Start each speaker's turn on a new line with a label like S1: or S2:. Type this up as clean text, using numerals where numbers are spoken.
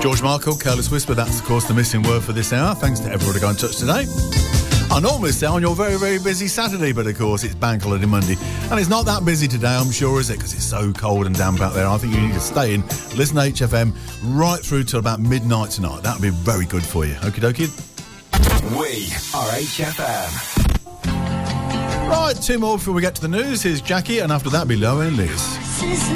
S1: George Michael, Careless Whisper, that's of course the missing word for this hour. Thanks to everyone who got in touch today. I normally say on your very, very busy Saturday, but of course it's Bank Holiday Monday. And it's not that busy today, I'm sure, is it? Because it's so cold and damp out there. I think you need to stay in, listen to HFM right through till about midnight tonight. That would be very good for you. Okie dokie.
S2: We are HFM.
S1: Right, two more before we get to the news. Here's Jackie, and after that, below and Liz.